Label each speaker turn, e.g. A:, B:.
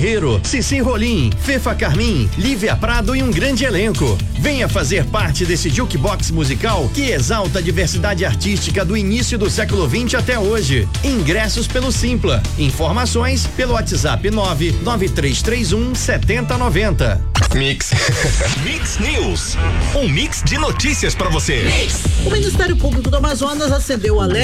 A: Guerreiro, Cici Rolim, Fefa Carmim, Lívia Prado e um grande elenco. Venha fazer parte desse jukebox musical que exalta a diversidade artística do início do século XX até hoje. Ingressos pelo Simpla. Informações pelo WhatsApp 99331 7090.
B: Mix. Mix News. Um mix de notícias pra você.
C: O Ministério Público do Amazonas acendeu o alerta